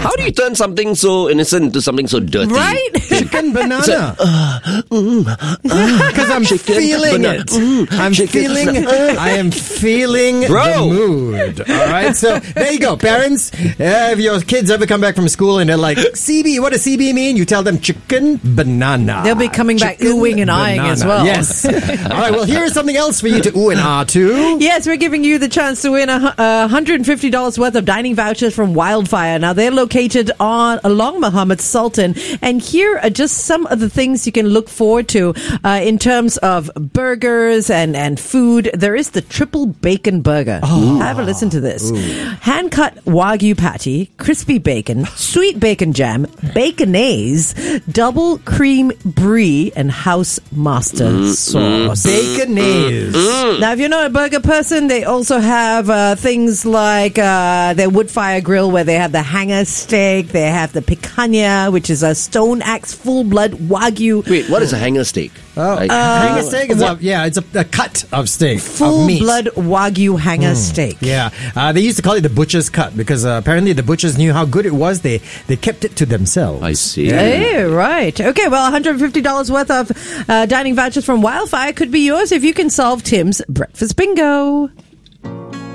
How do you turn something so innocent into something so dirty? Right? Chicken banana. Because I'm feeling it. I am feeling the mood. All right. So there you go, parents. If your kids ever come back from school and they're like, CB, what does CB mean? You tell them chicken banana. They'll be coming back oohing and eyeing as well. Yes. All right. Well, here's something else for you to ooh and ah to. Yes, we're giving you the chance to win $150 worth of dining vouchers from Wildfire. Now, they're located along Muhammad Sultan. And here are just some of the things you can look forward to in terms of burgers and food. There is the triple bacon burger. Have a listen to this. Hand-cut Wagyu patty, crispy bacon, sweet bacon jam, baconaise, double cream brie, and house master sauce. Baconaise. Now, if you're not a burger person, they also have things like their wood fire grill where they have the hanger steak. They have the picanha, which is a stone axe full blood Wagyu. Wait, what is a hanger steak? Hanger steak is it's a cut of steak. Full of meat. blood Wagyu hanger steak. Yeah. They used to call it the butcher's cut because apparently the butchers knew how good it was. They kept it to themselves. I see. Hey, right. Okay, well, $150 worth of dining vouchers from Wildfire could be yours if you can solve Tim's breakfast bingo.